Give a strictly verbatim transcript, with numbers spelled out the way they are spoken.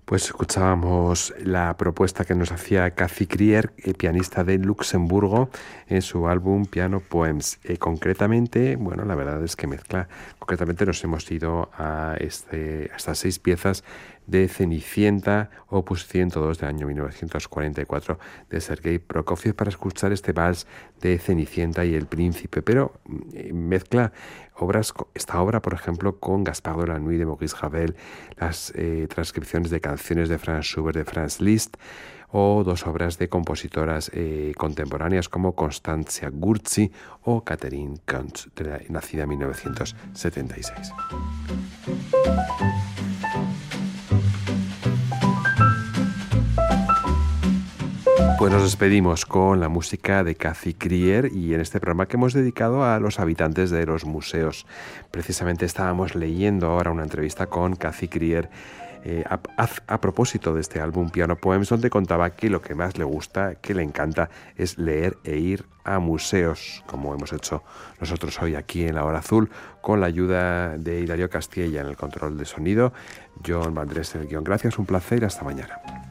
Pues escuchábamos la propuesta que nos hacía Cathy Krier, eh, pianista de Luxemburgo, en su álbum Piano Poems. Eh, concretamente, bueno, la verdad es que mezcla, concretamente nos hemos ido a, este, a estas seis piezas de Cenicienta, opus ciento dos del año mil novecientos cuarenta y cuatro de Sergei Prokofiev, para escuchar este vals de Cenicienta y el Príncipe, pero eh, mezcla obras, esta obra, por ejemplo, con Gaspard de la Nuit de Maurice Ravel, las eh, transcripciones de canciones de Franz Schubert, de Franz Liszt, o dos obras de compositoras eh, contemporáneas como Constantia Gurzi o Catherine Kuntz, nacida en mil novecientos setenta y seis. Pues nos despedimos con la música de Cathy Krier y en este programa que hemos dedicado a los habitantes de los museos. Precisamente estábamos leyendo ahora una entrevista con Cathy Krier eh, a, a, a propósito de este álbum Piano Poems, donde contaba que lo que más le gusta, que le encanta, es leer e ir a museos, como hemos hecho nosotros hoy aquí en La Hora Azul, con la ayuda de Hilario Castilla en el control de sonido, John Vandrés en el guión. Gracias, un placer, hasta mañana.